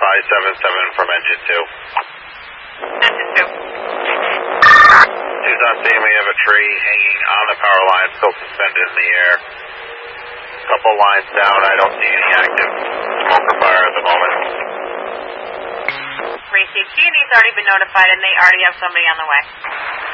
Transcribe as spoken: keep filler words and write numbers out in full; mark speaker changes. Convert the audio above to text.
Speaker 1: I seven seven from engine two.
Speaker 2: Engine two.
Speaker 1: Tucson team, we have a tree hanging on the power line, still suspended in the air. Couple lines down, I don't see any active smoke or fire at the moment.
Speaker 2: Received. G and E's already been notified and they already have somebody on the way.